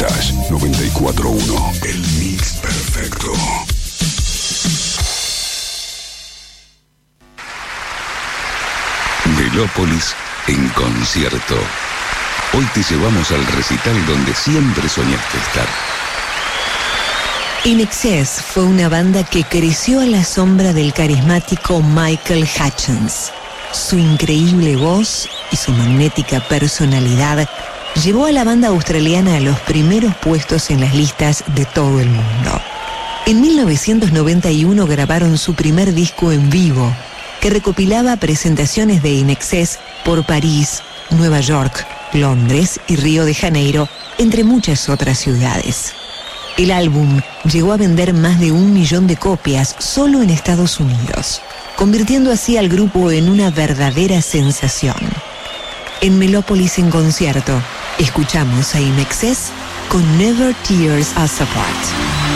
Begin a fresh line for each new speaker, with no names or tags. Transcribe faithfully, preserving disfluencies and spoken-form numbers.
Vintage noventa y cuatro punto uno. El mix perfecto. Melópolis en concierto. Hoy te llevamos al recital donde siempre soñaste estar.
In Excess fue una banda que creció a la sombra del carismático Michael Hutchence. Su increíble voz y su magnética personalidad llevó a la banda australiana a los primeros puestos en las listas de todo el mundo. En mil novecientos noventa y uno grabaron su primer disco en vivo, que recopilaba presentaciones de In Excess por París, Nueva York, Londres y Río de Janeiro, entre muchas otras ciudades. El álbum llegó a vender más de un millón de copias solo en Estados Unidos, convirtiendo así al grupo en una verdadera sensación. En Melópolis en concierto, escuchamos a In Excess con Never Tears Us Apart.